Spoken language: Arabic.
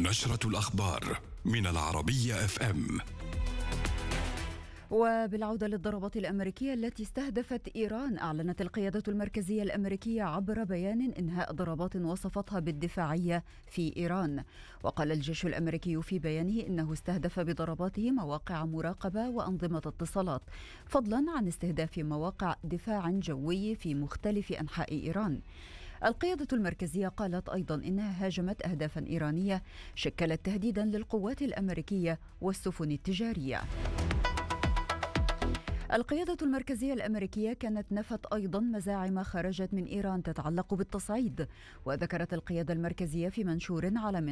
نشرة الأخبار من العربية FM. وبالعودة للضربات الأمريكية التي استهدفت إيران، أعلنت القيادة المركزية الأمريكية عبر بيان إنهاء ضربات وصفتها بالدفاعية في إيران. وقال الجيش الأمريكي في بيانه إنه استهدف بضرباته مواقع مراقبة وأنظمة اتصالات، فضلا عن استهداف مواقع دفاع جوي في مختلف أنحاء إيران. القيادة المركزية قالت أيضا إنها هاجمت أهدافا إيرانية شكلت تهديدا للقوات الأمريكية والسفن التجارية. القيادة المركزية الأمريكية كانت نفت أيضا مزاعم خرجت من إيران تتعلق بالتصعيد. وذكرت القيادة المركزية في منشور على